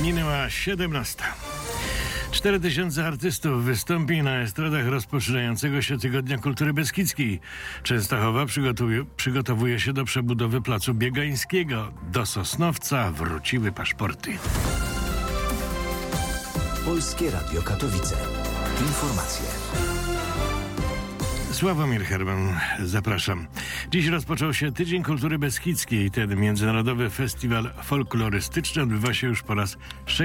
minęła 17. 4000 artystów wystąpi na estradach rozpoczynającego się Tygodnia Kultury Beskidzkiej. Częstochowa przygotowuje się do przebudowy Placu Biegańskiego. Do Sosnowca wróciły paszporty. Polskie Radio Katowice. Informacje. Sławomir Herman, zapraszam. Dziś rozpoczął się Tydzień Kultury Beskidzkiej. Ten międzynarodowy festiwal folklorystyczny odbywa się już po raz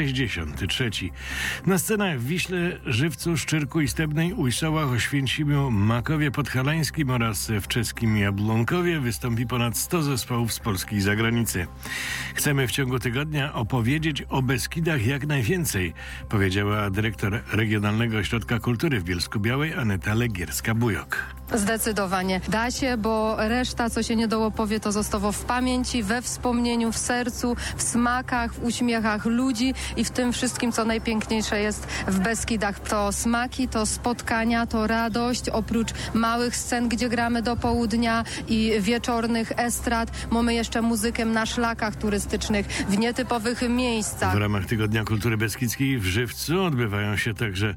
63. Na scenach w Wiśle, Żywcu, Szczyrku i Stebnej, Ujsołach, Oświęcimiu, Makowie Podhalańskim oraz w czeskim Jablonkowie wystąpi ponad 100 zespołów z Polski i zagranicy. Chcemy w ciągu tygodnia opowiedzieć o Beskidach jak najwięcej, powiedziała dyrektor Regionalnego Ośrodka Kultury w Bielsku-Białej Aneta Legierska-Bujok. Zdecydowanie da się, bo reszta, co się nie dołopowie, to zostało w pamięci, we wspomnieniu, w sercu, w smakach, w uśmiechach ludzi i w tym wszystkim, co najpiękniejsze jest w Beskidach. To smaki, to spotkania, to radość. Oprócz małych scen, gdzie gramy do południa i wieczornych estrad, mamy jeszcze muzykę na szlakach turystycznych, w nietypowych miejscach. W ramach Tygodnia Kultury Beskidzkiej w Żywcu odbywają się także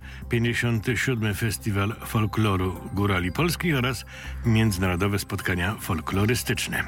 57. Festiwal Folkloru Górali Polskich oraz międzynarodowe spotkania folklorystyczne.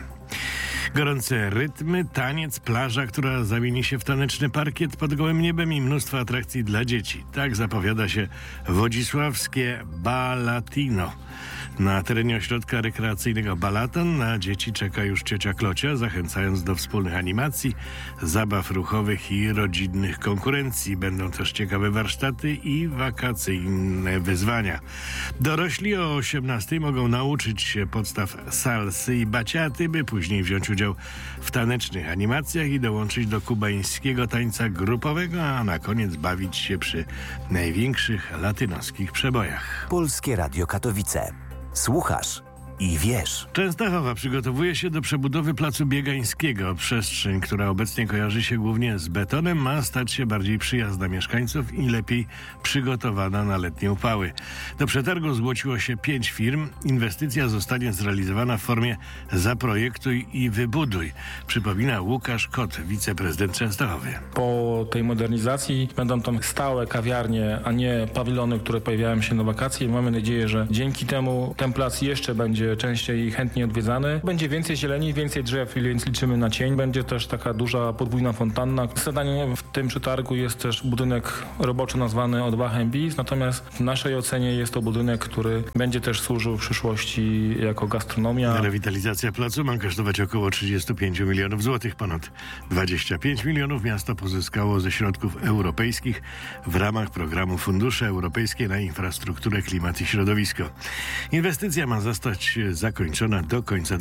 Gorące rytmy, taniec, plaża, która zamieni się w taneczny parkiet pod gołym niebem i mnóstwo atrakcji dla dzieci. Tak zapowiada się wodzisławskie Balatino. Na terenie ośrodka rekreacyjnego Balaton na dzieci czeka już ciocia Klocia, zachęcając do wspólnych animacji, zabaw ruchowych i rodzinnych konkurencji. Będą też ciekawe warsztaty i wakacyjne wyzwania. Dorośli o 18 mogą nauczyć się podstaw salsy i baciaty, by później wziąć udział w tanecznych animacjach i dołączyć do kubańskiego tańca grupowego, a na koniec bawić się przy największych latynoskich przebojach. Polskie Radio Katowice. Słuchasz i wiesz. Częstochowa przygotowuje się do przebudowy Placu Biegańskiego. Przestrzeń, która obecnie kojarzy się głównie z betonem, ma stać się bardziej przyjazna mieszkańców i lepiej przygotowana na letnie upały. Do przetargu zgłosiło się 5 firm. Inwestycja zostanie zrealizowana w formie zaprojektuj i wybuduj. Przypomina Łukasz Kot, wiceprezydent Częstochowy. Po tej modernizacji będą tam stałe kawiarnie, a nie pawilony, które pojawiają się na wakacje. Mamy nadzieję, że dzięki temu ten plac jeszcze będzie częściej i chętnie odwiedzany. Będzie więcej zieleni, więcej drzew, więc liczymy na cień. Będzie też taka duża podwójna fontanna. Zadaniem w tym przetargu jest też budynek roboczy nazwany Odwachem Bis, natomiast w naszej ocenie jest to budynek, który będzie też służył w przyszłości jako gastronomia. Rewitalizacja placu ma kosztować około 35 milionów złotych. Ponad 25 milionów miasto pozyskało ze środków europejskich w ramach programu Fundusze Europejskie na Infrastrukturę, Klimat i Środowisko. Inwestycja ma zostać zakończona do końca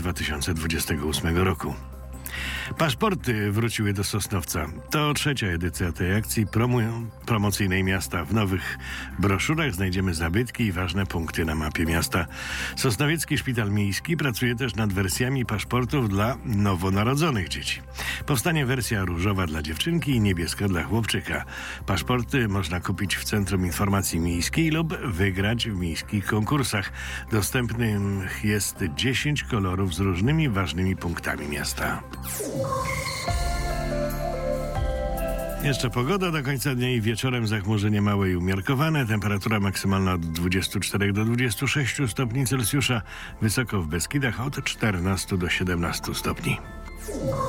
2028 roku. Paszporty wróciły do Sosnowca. To 3. edycja tej akcji promocyjnej miasta. W nowych broszurach znajdziemy zabytki i ważne punkty na mapie miasta. Sosnowiecki Szpital Miejski pracuje też nad wersjami paszportów dla nowonarodzonych dzieci. Powstanie wersja różowa dla dziewczynki i niebieska dla chłopczyka. Paszporty można kupić w Centrum Informacji Miejskiej lub wygrać w miejskich konkursach. Dostępnych jest 10 kolorów z różnymi ważnymi punktami miasta. Jeszcze pogoda do końca dnia i wieczorem zachmurzenie małe i umiarkowane. Temperatura maksymalna od 24 do 26 stopni Celsjusza. Wysoko w Beskidach od 14 do 17 stopni.